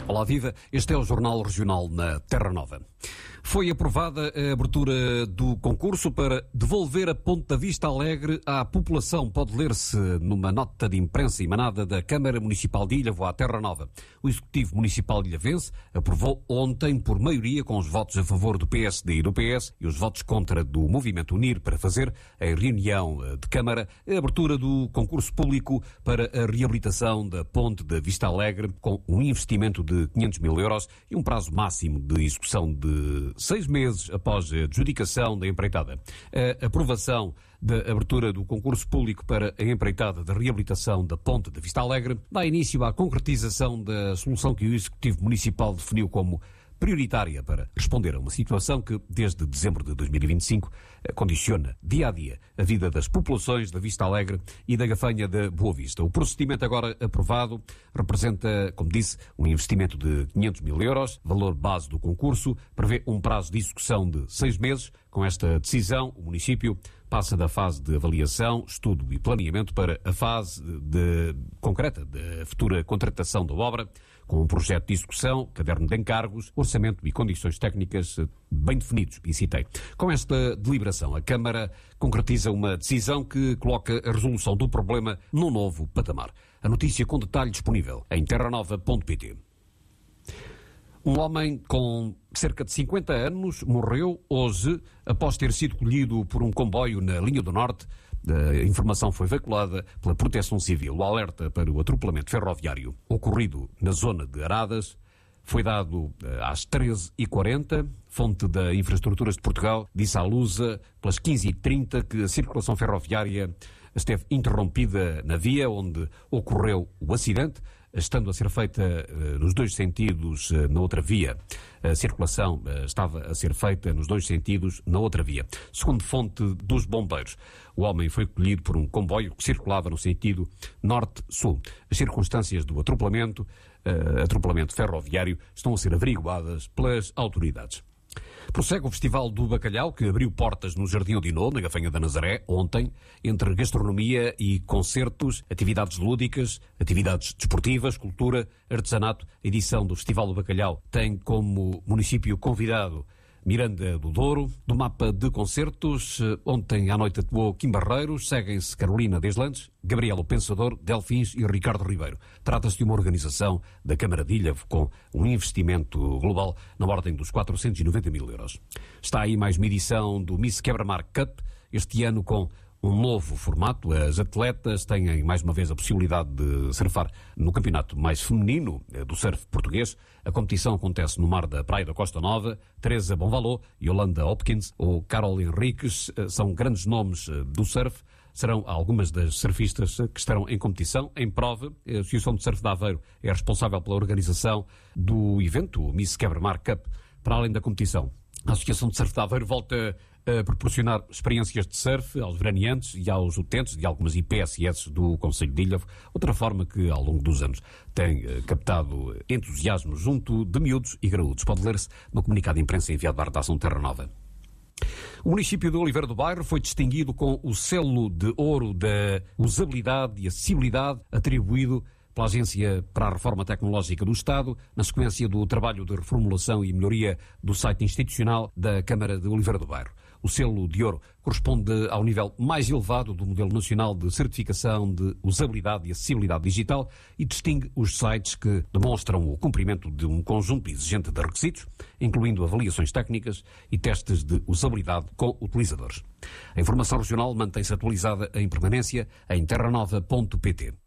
Olá, viva. Este é o Jornal Regional na Terra Nova. Foi aprovada a abertura do concurso para devolver a Ponte da Vista Alegre à população. Pode ler-se numa nota de imprensa emanada da Câmara Municipal de Ilhavo à Terra Nova. O Executivo Municipal de Ilhavense aprovou ontem por maioria, com os votos a favor do PSD e do PS e os votos contra do Movimento Unir, para fazer em reunião de Câmara a abertura do concurso público para a reabilitação da Ponte da Vista Alegre, com um investimento de 500 mil euros e um prazo máximo de execução de 6 meses após a adjudicação da empreitada. A aprovação da abertura do concurso público para a empreitada da reabilitação da Ponte da Vista Alegre dá início à concretização da solução que o Executivo Municipal definiu como prioritária para responder a uma situação que, desde dezembro de 2025, condiciona dia a dia a vida das populações da Vista Alegre e da Gafanha da Boa Vista. O procedimento agora aprovado representa, como disse, um investimento de 500 mil euros, valor base do concurso, prevê um prazo de execução de 6 meses. Com esta decisão, o município passa da fase de avaliação, estudo e planeamento para a fase concreta da futura contratação da obra, com um projeto de execução, caderno de encargos, orçamento e condições técnicas bem definidos, e citei. Com esta deliberação, a Câmara concretiza uma decisão que coloca a resolução do problema num novo patamar. A notícia com detalhe disponível em terranova.pt. Um homem com cerca de 50 anos morreu hoje após ter sido colhido por um comboio na linha do Norte. A informação foi veiculada pela Proteção Civil. O alerta para o atropelamento ferroviário ocorrido na zona de Aradas foi dado às 13h40. Fonte da Infraestruturas de Portugal disse à Lusa, pelas 15h30, que a circulação ferroviária esteve interrompida na via onde ocorreu o acidente, estando a ser feita nos dois sentidos na outra via. A circulação estava a ser feita nos dois sentidos na outra via. Segundo fonte dos bombeiros, o homem foi colhido por um comboio que circulava no sentido norte-sul. As circunstâncias do atropelamento ferroviário, estão a ser averiguadas pelas autoridades. Prossegue o Festival do Bacalhau, que abriu portas no Jardim Odinô, na Gafanha da Nazaré, ontem, entre gastronomia e concertos, atividades lúdicas, atividades desportivas, cultura, artesanato. A edição do Festival do Bacalhau tem como município convidado Miranda do Douro. Do mapa de concertos, ontem à noite atuou Kim Barreiros, seguem-se Carolina Deslandes, Gabriel o Pensador, Delfins e Ricardo Ribeiro. Trata-se de uma organização da Câmara de Ilhavo com um investimento global na ordem dos 490 mil euros. Está aí mais uma edição do Miss Quebra-Mar Cup, este ano com um novo formato. As atletas têm mais uma vez a possibilidade de surfar no campeonato mais feminino do surf português. A competição acontece no mar da Praia da Costa Nova. Teresa Bonvalot, Yolanda Hopkins ou Carol Henriques são grandes nomes do surf. Serão algumas das surfistas que estarão em competição, em prova. A Associação de Surf de Aveiro é responsável pela organização do evento, o Miss Quebra-Mar Cup. Para além da competição, a Associação de Surf de Aveiro volta a proporcionar experiências de surf aos veraneantes e aos utentes de algumas IPSS do Concelho de Ilhavo, outra forma que, ao longo dos anos, tem captado entusiasmo junto de miúdos e graúdos. Pode ler-se no comunicado de imprensa enviado à redação Terra Nova. O município de Oliveira do Bairro foi distinguido com o selo de ouro da usabilidade e acessibilidade atribuído pela Agência para a Reforma Tecnológica do Estado, na sequência do trabalho de reformulação e melhoria do site institucional da Câmara de Oliveira do Bairro. O selo de ouro corresponde ao nível mais elevado do Modelo Nacional de Certificação de Usabilidade e Acessibilidade Digital e distingue os sites que demonstram o cumprimento de um conjunto exigente de requisitos, incluindo avaliações técnicas e testes de usabilidade com utilizadores. A informação regional mantém-se atualizada em permanência em terranova.pt.